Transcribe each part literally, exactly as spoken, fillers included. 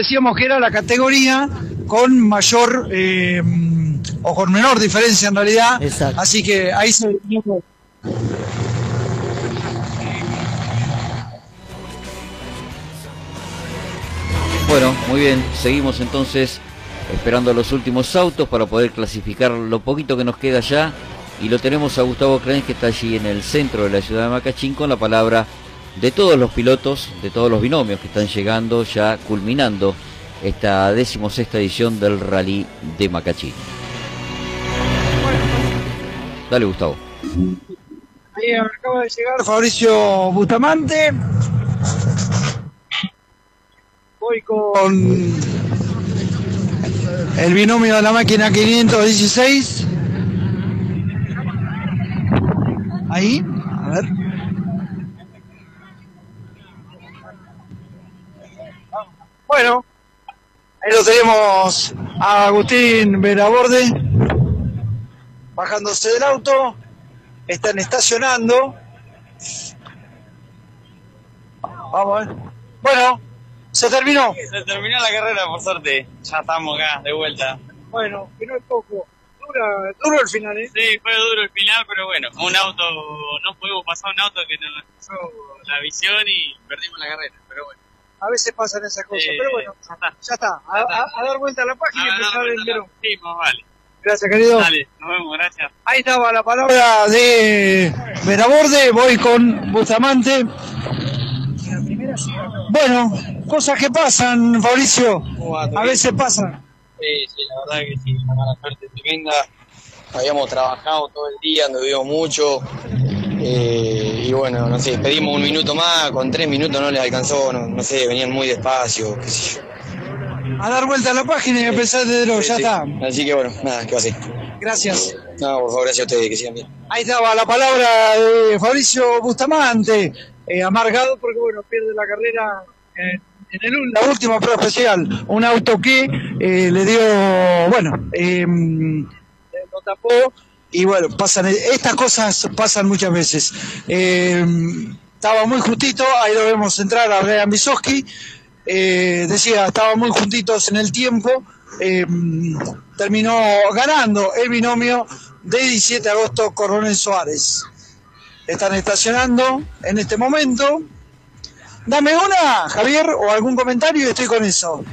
decíamos que era la categoría con mayor eh, o con menor diferencia en realidad. Exacto. Así que ahí se... Bueno, muy bien, seguimos entonces esperando los últimos autos para poder clasificar lo poquito que nos queda ya, y lo tenemos a Gustavo Krenz, que está allí en el centro de la ciudad de Macachín, con la palabra de todos los pilotos, de todos los binomios que están llegando, ya culminando esta decimosexta edición del Rally de Macachín. Dale, Gustavo. Ahí acaba de llegar Fabricio Bustamante. Voy con el binomio de la máquina quinientos dieciséis. Ahí, a ver. Bueno, ahí lo tenemos a Agustín Veraborde bajándose del auto. Están estacionando. Vamos a ver. Bueno, se terminó. Se terminó la carrera, por suerte. Ya estamos acá, de vuelta. Bueno, que no es poco. Dura, duro el final, ¿eh? Sí, fue duro el final, pero bueno, un auto, no pudimos pasar un auto que nos pasó la visión y perdimos la carrera, pero bueno. A veces pasan esas cosas, Eh, pero bueno, ya está. ya está. A, a- a dar vuelta a la página y A empezar ver, el verón. Sí, más vale. Gracias, querido. Dale, nos vemos, gracias. Ahí estaba la palabra de Veraborde. Voy con Bustamante. Bueno, cosas que pasan, Fabricio. A veces pasan. Sí, sí, la verdad que sí, una mala suerte tremenda. Habíamos trabajado todo el día, anduvimos mucho. Eh, y bueno, no sé, pedimos un minuto más, con tres minutos no les alcanzó, no, no sé, venían muy despacio, qué sé yo. A dar vuelta a la página y empezar de nuevo, Sí, ya sí. está. Así que bueno, nada, ¿qué va a hacer? Gracias. No, por favor, gracias a ustedes, que sigan bien. Ahí estaba la palabra de Fabricio Bustamante, eh, amargado porque bueno, pierde la carrera en, en el, la última prueba especial, un auto que eh, le dio, bueno, eh, lo tapó y bueno, pasan estas cosas pasan muchas veces. Eh, estaba muy justito, ahí lo vemos entrar a Brian Bisoski, eh, decía, estaban muy juntitos en el tiempo. Eh, terminó ganando el binomio de diecisiete de agosto, Coronel Suárez. Están estacionando en este momento. Dame una, Javier, o algún comentario y estoy con eso.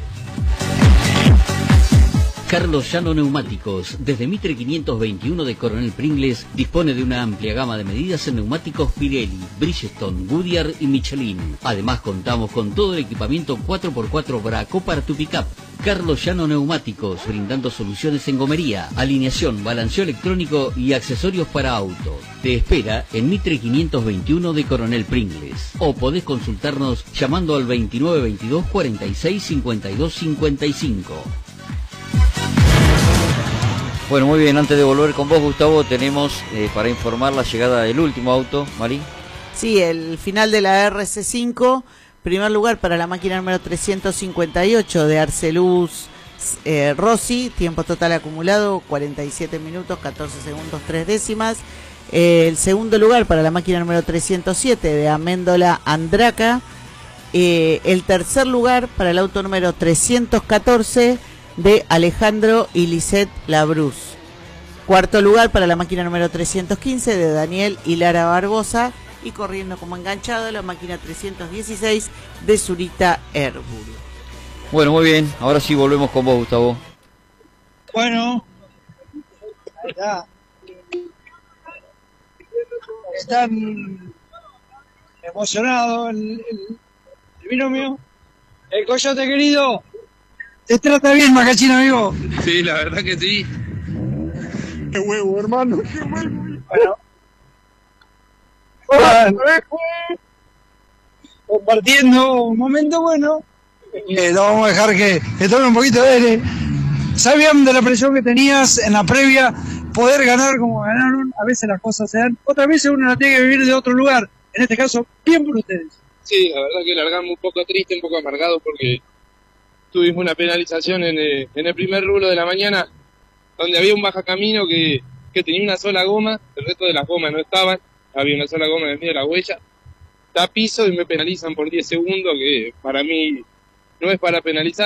Carlos Llano Neumáticos, desde Mitre quinientos veintiuno de Coronel Pringles, dispone de una amplia gama de medidas en neumáticos Pirelli, Bridgestone, Goodyear y Michelin. Además contamos con todo el equipamiento cuatro por cuatro Braco para tu pickup. Carlos Llano Neumáticos, brindando soluciones en gomería, alineación, balanceo electrónico y accesorios para auto. Te espera en Mitre quinientos veintiuno de Coronel Pringles. O podés consultarnos llamando al veintinueve veintidós cuarenta y seis cincuenta y dos cincuenta y cinco. Bueno, muy bien, antes de volver con vos, Gustavo, tenemos eh, para informar la llegada del último auto, Mari. Sí, el final de la R C cinco, primer lugar para la máquina número trescientos cincuenta y ocho de Arcelus eh, Rossi, tiempo total acumulado cuarenta y siete minutos, catorce segundos, tres décimas. Eh, el segundo lugar para la máquina número trescientos siete de Améndola Andraca. Eh, el tercer lugar para el auto número trescientos catorce de Alejandro y Lisette Labruz. Cuarto lugar para la máquina número trescientos quince de Daniel y Lara Barbosa. Y corriendo como enganchado la máquina trescientos dieciséis de Zurita Erburu. Bueno, muy bien, ahora sí volvemos con vos, Gustavo. Bueno, ahí está. Están emocionados el, el, el binomio. El coyote querido. ¿Te trata bien, Macachín, amigo? Sí, la verdad que sí. Qué huevo, hermano. Qué huevo. Bueno. Bueno. Compartiendo un momento bueno. Eh, lo vamos a dejar que, que tome un poquito de aire. ¿Sabían de la presión que tenías en la previa? Poder ganar como ganaron. A veces las cosas se dan. Otras veces uno la tiene que vivir de otro lugar. En este caso, bien por ustedes. Sí, la verdad que largamos un poco triste, un poco amargado porque tuvimos una penalización en el, en el primer rublo de la mañana, donde había un bajacamino que, que tenía una sola goma, el resto de las gomas no estaban, había una sola goma en el medio de la huella, da piso y me penalizan por diez segundos, que para mí no es para penalizar.